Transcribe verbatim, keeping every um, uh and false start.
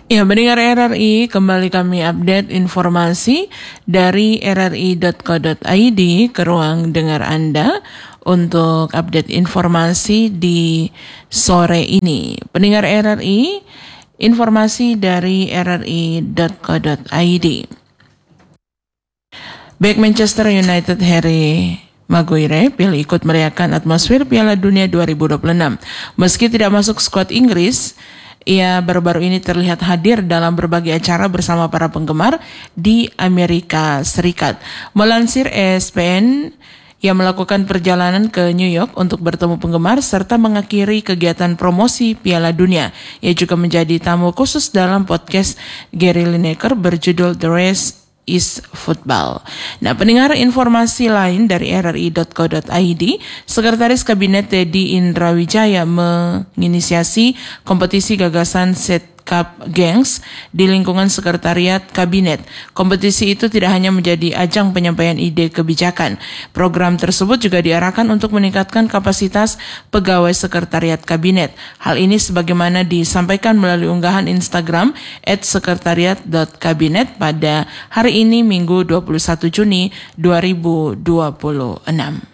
Ya, mendengar R R I, kembali kami update informasi dari r r i dot co dot i d ke ruang dengar Anda untuk update informasi di sore ini. Pendengar R R I, informasi dari r r i dot co dot i d. Back Manchester United Harry Maguire pilih ikut meriahkan atmosfer Piala Dunia dua ribu dua puluh enam. Meski tidak masuk skuad Inggris, ia baru-baru ini terlihat hadir dalam berbagai acara bersama para penggemar di Amerika Serikat. Melansir E S P N, ia melakukan perjalanan ke New York untuk bertemu penggemar serta mengakhiri kegiatan promosi Piala Dunia. Ia juga menjadi tamu khusus dalam podcast Gary Lineker berjudul The Race is Football. Nah, pendengar informasi lain dari r r i dot co dot i d, Sekretaris Kabinet Teddy Indrawijaya menginisiasi kompetisi gagasan Set Cup Gangs di lingkungan Sekretariat Kabinet. Kompetisi itu tidak hanya menjadi ajang penyampaian ide kebijakan. Program tersebut juga diarahkan untuk meningkatkan kapasitas pegawai Sekretariat Kabinet. Hal ini sebagaimana disampaikan melalui unggahan Instagram et sekretariat dot kabinet pada hari ini Minggu dua puluh satu Juni dua ribu dua puluh enam.